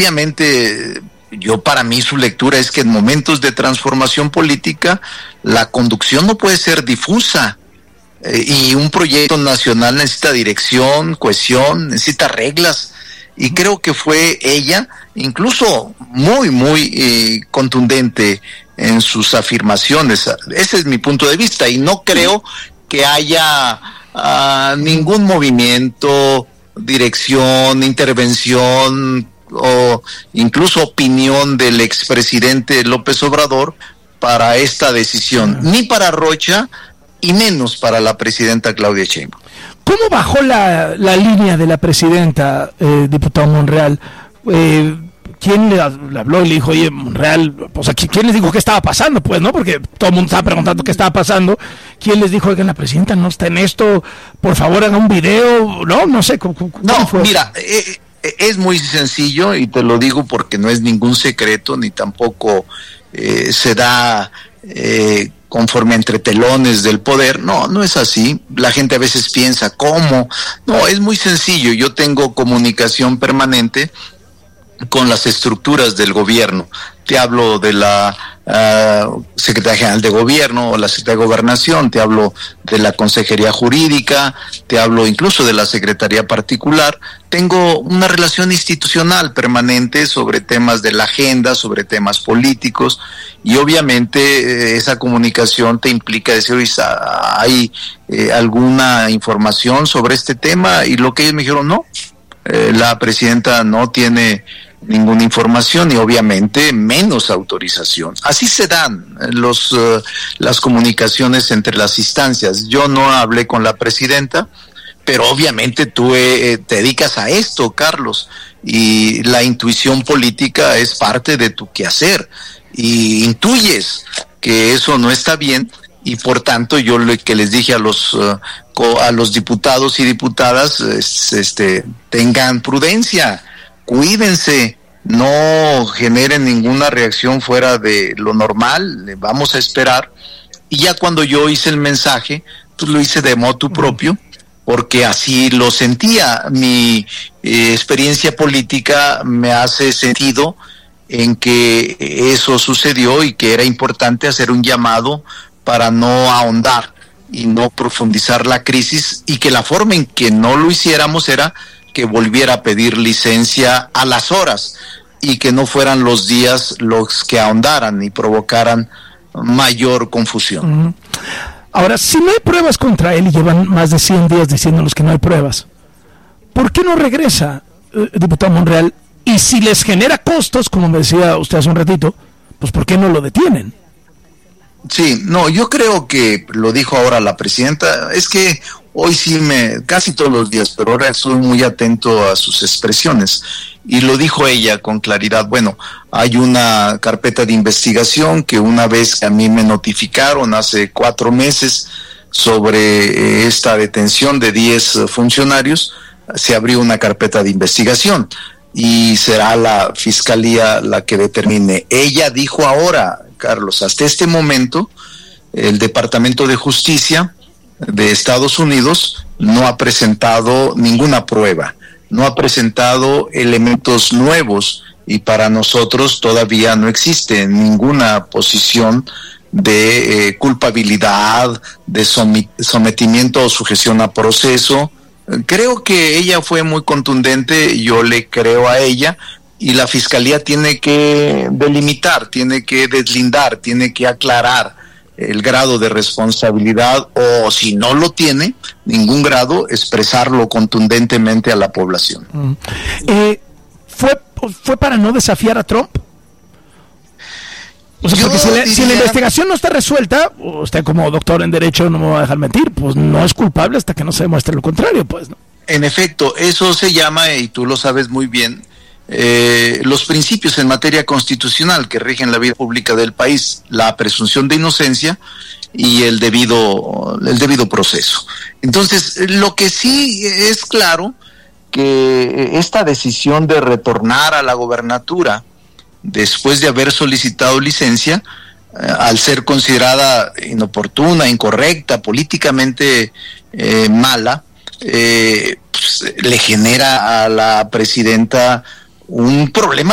obviamente, para mí su lectura es que en momentos de transformación política la conducción no puede ser difusa, y un proyecto nacional necesita dirección, cohesión, necesita reglas, y creo que fue ella incluso muy contundente en sus afirmaciones. Ese es mi punto de vista, y no creo que haya ningún movimiento, dirección, intervención o incluso opinión del expresidente López Obrador para esta decisión, ni para Rocha y menos para la presidenta Claudia Sheinbaum. ¿Cómo bajó la línea de la presidenta, diputado Monreal? ¿Quién le habló y le dijo, oye, Monreal, pues aquí, ¿quién les dijo qué estaba pasando? Pues, ¿no? Porque todo el mundo estaba preguntando qué estaba pasando. ¿Quién les dijo, oigan, la presidenta no está en esto, por favor hagan un video? No sé. ¿Cómo fue? Mira, es muy sencillo, y te lo digo porque no es ningún secreto, ni tampoco se da conforme entre telones del poder. No es así. La gente a veces piensa, ¿cómo? No, es muy sencillo. Yo tengo comunicación permanente con las estructuras del gobierno. Te hablo de la Secretaría General de Gobierno o la Secretaría de Gobernación, te hablo de la Consejería Jurídica, te hablo incluso de la Secretaría Particular. Tengo una relación institucional permanente sobre temas de la agenda, sobre temas políticos, y obviamente esa comunicación te implica decir, ¿hay alguna información sobre este tema? Y lo que ellos me dijeron, no, la presidenta no tiene ninguna información y obviamente menos autorización. Así se dan las comunicaciones entre las instancias. Yo no hablé con la presidenta, pero obviamente tú te dedicas a esto, Carlos, y la intuición política es parte de tu quehacer, y intuyes que eso no está bien, y por tanto yo lo que les dije a los diputados y diputadas, tengan prudencia, cuídense, no generen ninguna reacción fuera de lo normal, vamos a esperar. Y ya cuando yo hice el mensaje, pues lo hice de motu propio, porque así lo sentía. Mi experiencia política me hace sentido en que eso sucedió y que era importante hacer un llamado para no ahondar y no profundizar la crisis, y que la forma en que no lo hiciéramos era que volviera a pedir licencia a las horas y que no fueran los días los que ahondaran y provocaran mayor confusión. Uh-huh. Ahora, si no hay pruebas contra él y llevan más de 100 días diciéndonos que no hay pruebas, ¿por qué no regresa, diputado Monreal? Y si les genera costos, como me decía usted hace un ratito, pues ¿por qué no lo detienen? Sí, no, yo creo que lo dijo ahora la presidenta, es que hoy sí casi todos los días, pero ahora estoy muy atento a sus expresiones, y lo dijo ella con claridad. Bueno, hay una carpeta de investigación que una vez que a mí me notificaron hace 4 meses sobre esta detención de 10 funcionarios, se abrió una carpeta de investigación, y será la Fiscalía la que determine. Ella dijo ahora, Carlos, hasta este momento, el Departamento de Justicia de Estados Unidos no ha presentado ninguna prueba, no ha presentado elementos nuevos, y para nosotros todavía no existe ninguna posición de culpabilidad, de sometimiento o sujeción a proceso. Creo que ella fue muy contundente, yo le creo a ella, y la Fiscalía tiene que delimitar, tiene que deslindar, tiene que aclarar el grado de responsabilidad, o si no lo tiene, ningún grado, expresarlo contundentemente a la población. ¿Fue para no desafiar a Trump? O sea, porque si la investigación no está resuelta, usted como doctor en Derecho no me va a dejar mentir, pues no es culpable hasta que no se demuestre lo contrario, pues, ¿no? En efecto, eso se llama, y tú lo sabes muy bien, los principios en materia constitucional que rigen la vida pública del país: la presunción de inocencia y el debido proceso. Entonces, lo que sí es claro, que esta decisión de retornar a la gobernatura después de haber solicitado licencia, al ser considerada inoportuna, incorrecta, políticamente mala, pues, le genera a la presidenta un problema